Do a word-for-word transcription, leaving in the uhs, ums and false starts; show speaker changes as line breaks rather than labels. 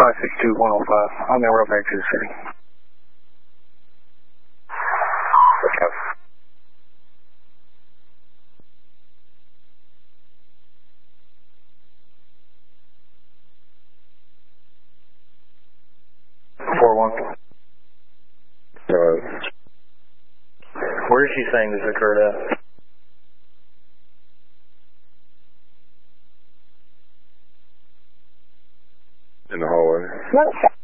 five six two one oh five. On their road back to the city.
Okay.
four one.
Uh,
Where is she saying this occurred at?
in the hallway.
Monster.